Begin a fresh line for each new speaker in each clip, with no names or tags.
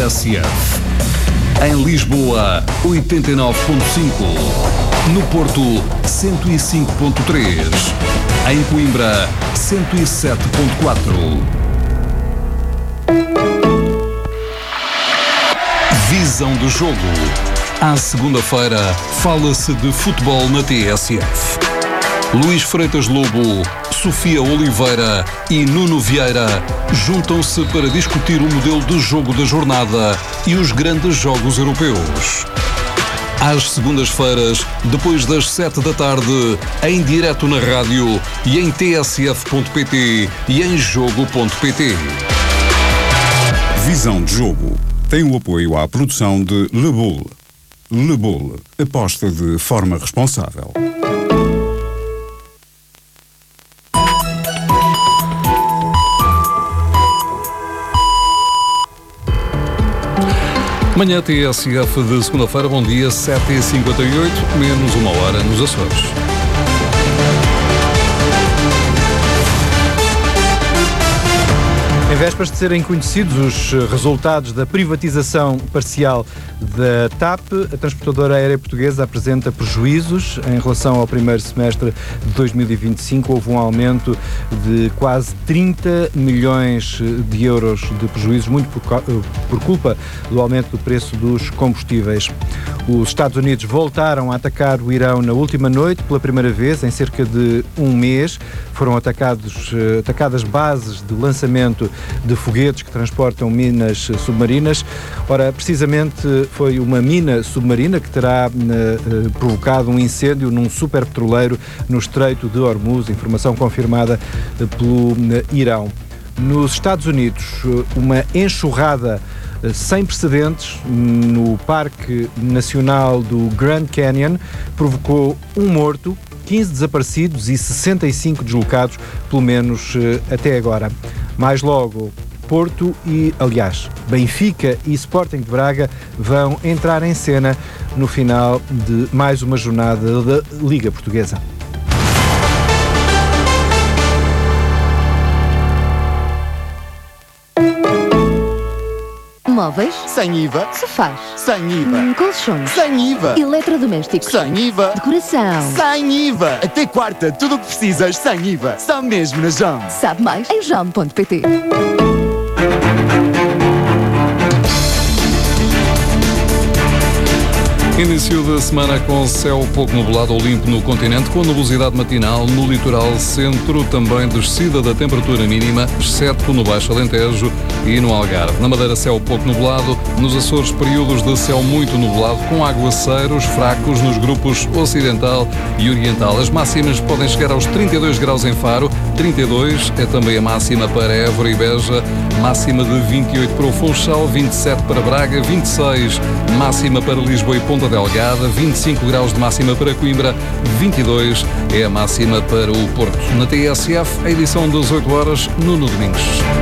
TSF. Em Lisboa, 89.5. No Porto, 105.3. Em Coimbra, 107.4. Visão do jogo. À segunda-feira, fala-se de futebol na TSF. Luís Freitas Lobo, Sofia Oliveira e Nuno Vieira juntam-se para discutir o modelo de jogo da jornada e os grandes jogos europeus. Às segundas-feiras, depois das 7 da tarde, em direto na rádio e em tsf.pt e em jogo.pt.
Visão de jogo. Tem o apoio à produção de Le Bull. Le Bull. Aposta de forma responsável.
Manhã TSF de segunda-feira, bom dia, 7h58, menos uma hora nos Açores.
Em vésperas de serem conhecidos os resultados da privatização parcial da TAP, a transportadora aérea portuguesa apresenta prejuízos. Em relação ao primeiro semestre de 2025, houve um aumento de quase 30 milhões de euros de prejuízos, muito por culpa do aumento do preço dos combustíveis. Os Estados Unidos voltaram a atacar o Irão na última noite, pela primeira vez em cerca de um mês. Foram atacadas bases de lançamento de foguetes que transportam minas submarinas. Ora, precisamente foi uma mina submarina que terá provocado um incêndio num superpetroleiro no Estreito de Hormuz, informação confirmada pelo Irão. Nos Estados Unidos, uma enxurrada sem precedentes no Parque Nacional do Grand Canyon provocou um morto, 15 desaparecidos e 65 deslocados, pelo menos até agora. Mais logo, Benfica e Sporting de Braga vão entrar em cena no final de mais uma jornada da Liga Portuguesa.
Móveis?
Sem IVA.
Sofás?
Sem IVA.
Colchões?
Sem IVA.
Eletrodomésticos?
Sem IVA.
Decoração?
Sem IVA. Até quarta, tudo o que precisas sem IVA. Só mesmo na JOM.
Sabe mais em JOM.pt.
Início da semana com céu pouco nublado ou limpo no continente, com nebulosidade matinal no litoral centro, também descida da temperatura mínima, exceto no Baixo Alentejo e no Algarve. Na Madeira, céu pouco nublado, nos Açores, períodos de céu muito nublado, com aguaceiros fracos nos grupos ocidental e oriental. As máximas podem chegar aos 32 graus em Faro, 32 é também a máxima para Évora e Beja, máxima de 28 para o Funchal, 27 para Braga, 26 máxima para Lisboa e Ponta Delgada, 25 graus de máxima para Coimbra, 22 é a máxima para o Porto. Na TSF, a edição das 8 horas, Nuno Domingos.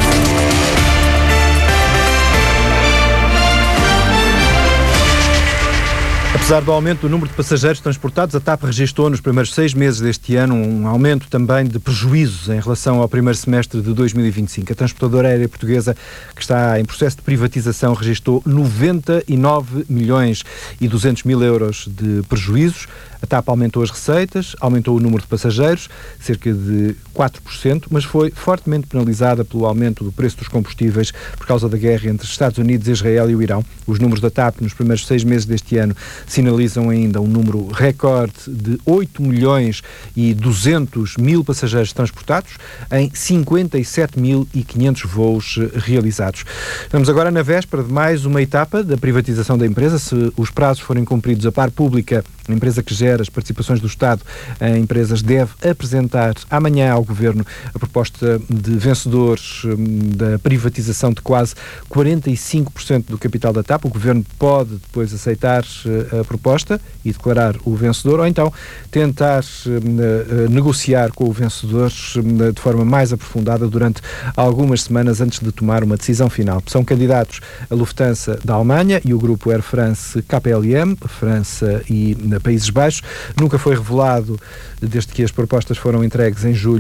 Apesar do aumento do número de passageiros transportados, a TAP registrou nos primeiros 6 meses deste ano um aumento também de prejuízos em relação ao primeiro semestre de 2025. A transportadora aérea portuguesa, que está em processo de privatização, registrou 99 milhões e 200 mil euros de prejuízos. A TAP aumentou as receitas, aumentou o número de passageiros, cerca de 4%, mas foi fortemente penalizada pelo aumento do preço dos combustíveis por causa da guerra entre Estados Unidos, Israel e o Irão. Os números da TAP nos primeiros 6 meses deste ano sinalizam ainda um número recorde de 8 milhões e 200 mil passageiros transportados em 57.500 voos realizados. Estamos agora na véspera de mais uma etapa da privatização da empresa. Se os prazos forem cumpridos, a Par Pública, a empresa que gera as participações do Estado em empresas, deve apresentar amanhã ao Governo a proposta de vencedores da privatização de quase 45% do capital da TAP. O Governo pode depois aceitar a proposta e declarar o vencedor, ou então tentar negociar com o vencedor de forma mais aprofundada durante algumas semanas antes de tomar uma decisão final. São candidatos a Lufthansa da Alemanha e o grupo Air France KPLM, França e Países Baixos. Nunca foi revelado, desde que as propostas foram entregues em julho,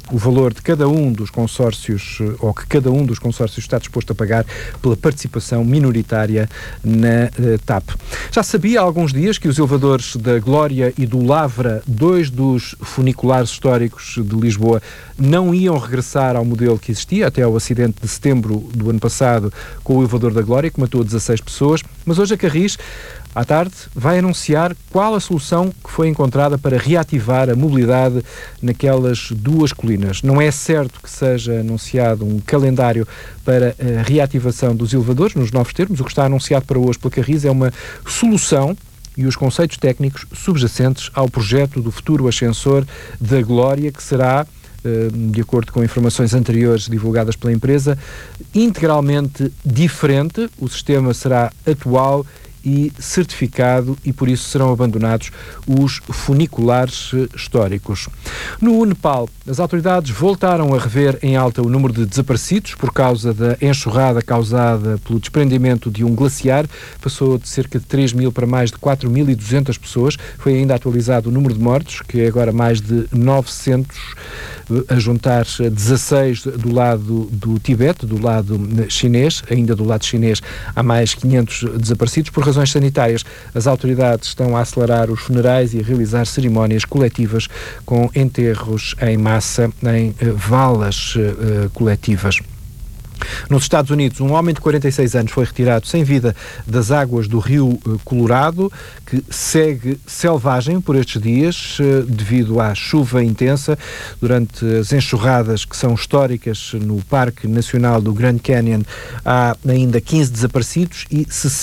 o valor de cada um dos consórcios, ou que cada um dos consórcios está disposto a pagar pela participação minoritária na TAP. Já sabia há alguns dias que os elevadores da Glória e do Lavra, dois dos funiculares históricos de Lisboa, não iam regressar ao modelo que existia até ao acidente de setembro do ano passado com o elevador da Glória, que matou 16 pessoas, mas hoje a Carris, à tarde, vai anunciar qual a solução que foi encontrada para reativar a mobilidade naquelas duas colinas. Não é certo que seja anunciado um calendário para a reativação dos elevadores, nos novos termos. O que está anunciado para hoje pela Carris é uma solução e os conceitos técnicos subjacentes ao projeto do futuro ascensor da Glória, que será, de acordo com informações anteriores divulgadas pela empresa, integralmente diferente. O sistema será atual e certificado e por isso serão abandonados os funiculares históricos. No Nepal, as autoridades voltaram a rever em alta o número de desaparecidos por causa da enxurrada causada pelo desprendimento de um glaciar. Passou de cerca de 3.000 para mais de 4.200 pessoas. Foi ainda atualizado o número de mortos, que é agora mais de 900, a juntar 16 do lado do Tibete, do lado chinês. Ainda do lado chinês há mais 500 desaparecidos. Por razões sanitárias, as autoridades estão a acelerar os funerais e a realizar cerimónias coletivas com enterros em massa em valas coletivas. Nos Estados Unidos, um homem de 46 anos foi retirado sem vida das águas do rio Colorado, que segue selvagem por estes dias devido à chuva intensa durante as enxurradas que são históricas no Parque Nacional do Grand Canyon. Há ainda 15 desaparecidos e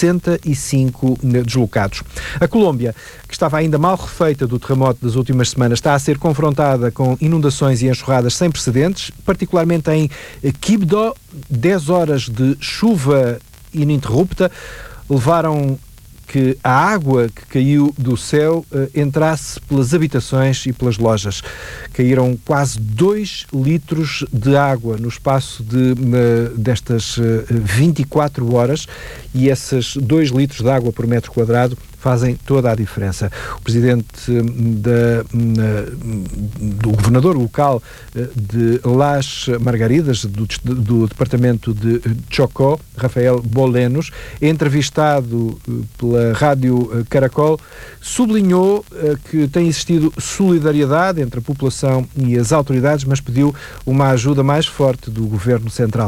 65 deslocados. A Colômbia, que estava ainda mal refeita do terremoto das últimas semanas, está a ser confrontada com inundações e enxurradas sem precedentes, particularmente em Quibdó. 10 horas de chuva ininterrupta levaram que a água que caiu do céu entrasse pelas habitações e pelas lojas. Caíram quase 2 litros de água no espaço destas 24 horas e esses 2 litros de água por metro quadrado fazem toda a diferença. O presidente do governador local de Las Margaridas, do departamento de Chocó, Rafael Bolenos, entrevistado pela Rádio Caracol, sublinhou que tem existido solidariedade entre a população e as autoridades, mas pediu uma ajuda mais forte do governo central.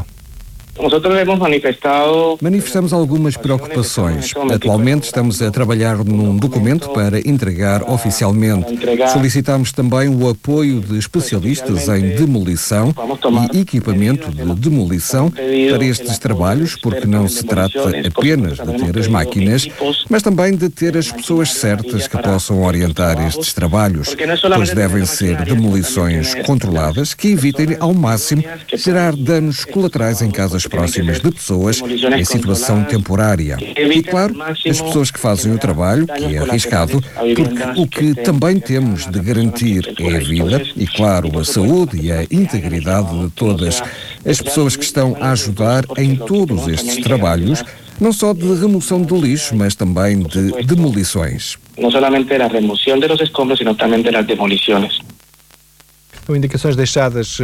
Manifestamos algumas preocupações. Atualmente estamos a trabalhar num documento para entregar oficialmente. Solicitamos também o apoio de especialistas em demolição e equipamento de demolição para estes trabalhos, porque não se trata apenas de ter as máquinas, mas também de ter as pessoas certas que possam orientar estes trabalhos, pois devem ser demolições controladas que evitem ao máximo gerar danos colaterais em casas próximas de pessoas em situação temporária. E, claro, as pessoas que fazem o trabalho, que é arriscado, porque o que também temos de garantir é a vida e, claro, a saúde e a integridade de todas as pessoas que estão a ajudar em todos estes trabalhos, não só de remoção de lixo, mas também de demolições.
Não somente a remoção dos escombros, sino também das demolições.
São indicações deixadas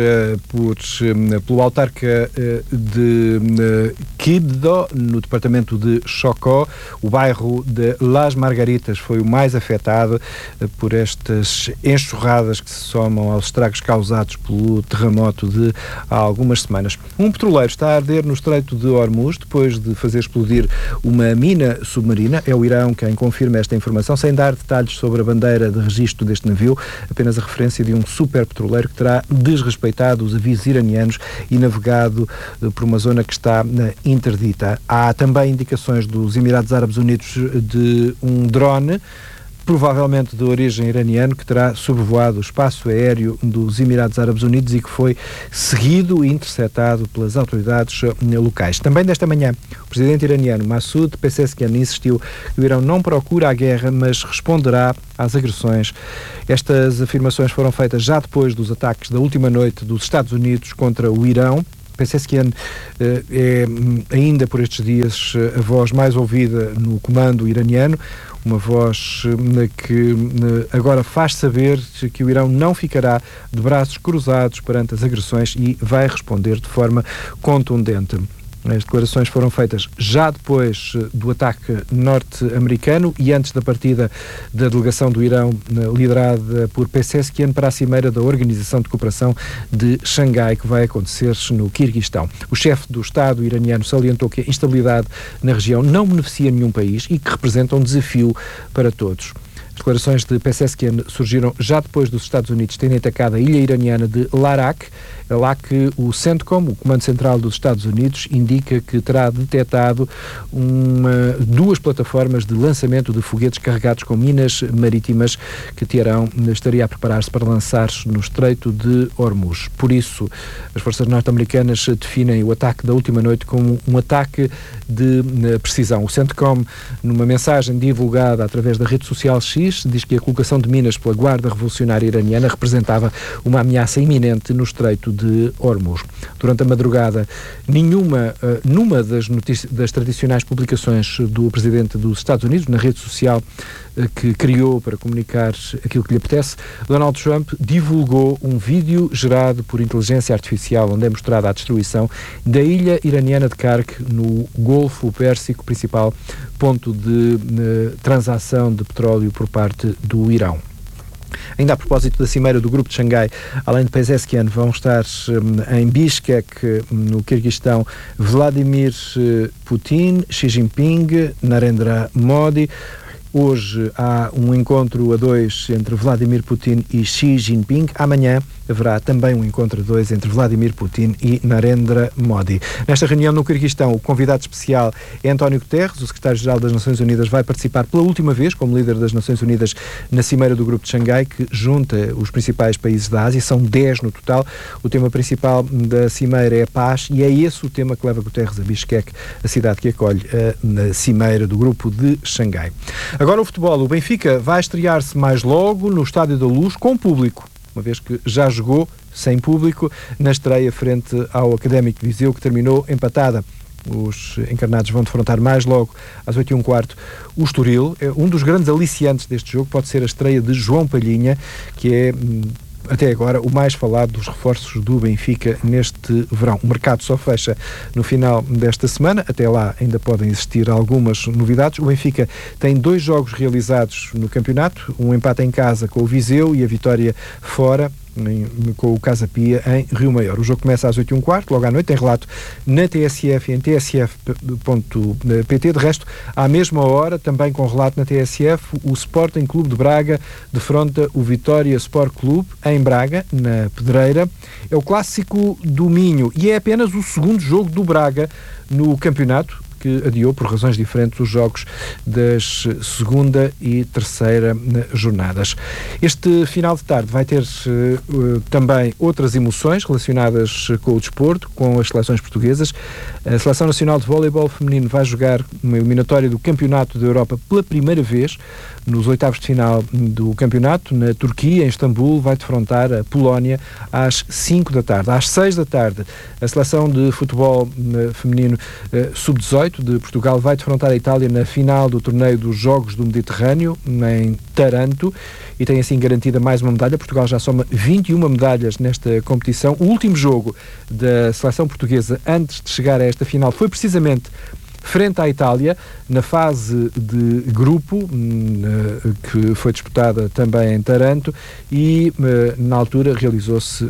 pelo autarca de Quibdó, no departamento de Chocó. O bairro de Las Margaritas foi o mais afetado por estas enxurradas que se somam aos estragos causados pelo terremoto de há algumas semanas. Um petroleiro está a arder no Estreito de Hormuz depois de fazer explodir uma mina submarina. É o Irão quem confirma esta informação, sem dar detalhes sobre a bandeira de registro deste navio, apenas a referência de um super petroleiro que terá desrespeitado os avisos iranianos e navegado por uma zona que está interdita. Há também indicações dos Emirados Árabes Unidos de um drone, provavelmente de origem iraniana, que terá sobrevoado o espaço aéreo dos Emirados Árabes Unidos e que foi seguido e interceptado pelas autoridades locais. Também desta manhã, o presidente iraniano Massoud Pezeshkian insistiu que o Irão não procura a guerra, mas responderá às agressões. Estas afirmações foram feitas já depois dos ataques da última noite dos Estados Unidos contra o Irão. Pezeshkian é ainda por estes dias a voz mais ouvida no comando iraniano. uma voz que agora faz saber que o Irão não ficará de braços cruzados perante as agressões e vai responder de forma contundente. As declarações foram feitas já depois do ataque norte-americano e antes da partida da delegação do Irão, liderada por Pezeshkian, para a cimeira da Organização de Cooperação de Xangai, que vai acontecer no Quirguistão. O chefe do Estado iraniano salientou que a instabilidade na região não beneficia nenhum país e que representa um desafio para todos. As declarações de Pezeshkian surgiram já depois dos Estados Unidos terem atacado a ilha iraniana de Larak. É lá que o CENTCOM, o Comando Central dos Estados Unidos, indica que terá detectado duas plataformas de lançamento de foguetes carregados com minas marítimas que estaria a preparar-se para lançar no Estreito de Hormuz. Por isso, as forças norte-americanas definem o ataque da última noite como um ataque de precisão. O CENTCOM, numa mensagem divulgada através da rede social X, diz que a colocação de minas pela Guarda Revolucionária Iraniana representava uma ameaça iminente no Estreito de Hormuz. Durante a madrugada, numa das tradicionais publicações do Presidente dos Estados Unidos, na rede social que criou para comunicar aquilo que lhe apetece, Donald Trump divulgou um vídeo gerado por inteligência artificial onde é mostrada a destruição da ilha iraniana de Kark, no Golfo Pérsico, principal ponto de transação de petróleo por parte do Irão. Ainda a propósito da cimeira do Grupo de Xangai, além de Pezeshkian, vão estar em Bishkek, no Quirguistão, Vladimir Putin, Xi Jinping, Narendra Modi. Hoje há um encontro a dois entre Vladimir Putin e Xi Jinping. Amanhã haverá também um encontro a dois entre Vladimir Putin e Narendra Modi. Nesta reunião no Quirguistão, o convidado especial é António Guterres. O secretário-geral das Nações Unidas vai participar pela última vez como líder das Nações Unidas na cimeira do Grupo de Xangai, que junta os principais países da Ásia. São 10 no total. O tema principal da cimeira é a paz e é esse o tema que leva Guterres a Bishkek, a cidade que acolhe a cimeira do Grupo de Xangai. Agora o futebol. O Benfica vai estrear-se mais logo no Estádio da Luz com público, uma vez que já jogou sem público na estreia frente ao Académico de Viseu, que terminou empatada. Os encarnados vão defrontar mais logo às 8h15 o Estoril. Um dos grandes aliciantes deste jogo pode ser a estreia de João Palhinha, que é até agora o mais falado dos reforços do Benfica neste verão. O mercado só fecha no final desta semana, até lá ainda podem existir algumas novidades. O Benfica tem 2 jogos realizados no campeonato, um empate em casa com o Viseu e a vitória fora com o Casa Pia em Rio Maior. O jogo começa às 8h15, logo à noite, tem relato na TSF e em tsf.pt. De resto, à mesma hora, também com relato na TSF, o Sporting Clube de Braga defronta o Vitória Sport Clube em Braga, na Pedreira. É o clássico do Minho e é apenas o segundo jogo do Braga no campeonato, que adiou por razões diferentes os jogos das segunda e terceira jornadas. Este final de tarde vai ter também outras emoções relacionadas com o desporto, com as seleções portuguesas. A Seleção Nacional de Voleibol Feminino vai jogar uma eliminatória do Campeonato da Europa pela primeira vez, nos oitavos de final do campeonato, na Turquia, em Istambul. Vai defrontar a Polónia às 5 da tarde. Às 6 da tarde, a Seleção de Futebol Feminino Sub-18 de Portugal vai defrontar a Itália na final do torneio dos Jogos do Mediterrâneo, em Taranto, e tem assim garantida mais uma medalha. Portugal já soma 21 medalhas nesta competição. O último jogo da seleção portuguesa antes de chegar a esta final foi precisamente frente à Itália, na fase de grupo, que foi disputada também em Taranto, e na altura realizou-se,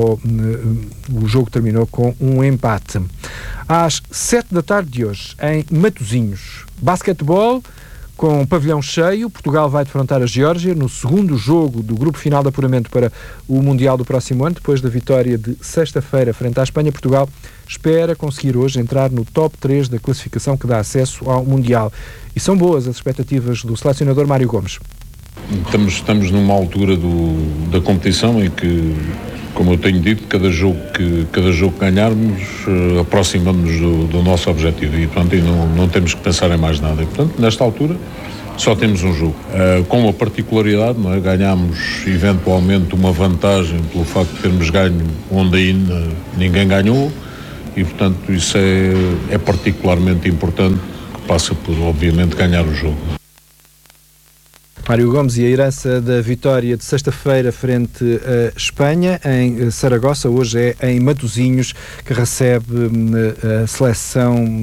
o jogo terminou com um empate. Às 7 da tarde de hoje, em Matosinhos, basquetebol, com pavilhão cheio, Portugal vai defrontar a Geórgia no segundo jogo do grupo final de apuramento para o Mundial do próximo ano. Depois da vitória de sexta-feira frente à Espanha, Portugal espera conseguir hoje entrar no top 3 da classificação que dá acesso ao Mundial. E são boas as expectativas do selecionador Mário Gomes.
Estamos numa altura da competição em que, como eu tenho dito, cada jogo que ganharmos aproximamos-nos do nosso objetivo e, portanto, não temos que pensar em mais nada. E, portanto, nesta altura só temos um jogo. Com uma particularidade, não é? Ganhamos eventualmente uma vantagem pelo facto de termos ganho onde ainda ninguém ganhou e, portanto, isso é particularmente importante, que passa por, obviamente, ganhar o jogo.
Mário Gomes, e a herança da vitória de sexta-feira frente a Espanha, em Saragossa, hoje é em Matosinhos, que recebe a seleção